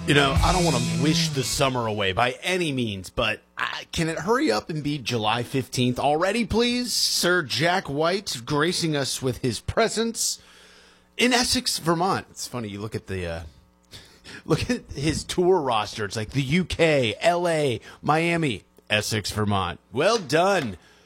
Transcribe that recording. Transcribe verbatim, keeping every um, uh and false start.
You know, I don't want to wish the summer away by any means, but uh, can it hurry up and be July fifteenth already, please? Sir Jack White gracing us with his presence in Essex, Vermont. It's funny, you look at the uh, look at his tour roster. It's like the U K, L A, Miami, Essex, Vermont. Well done,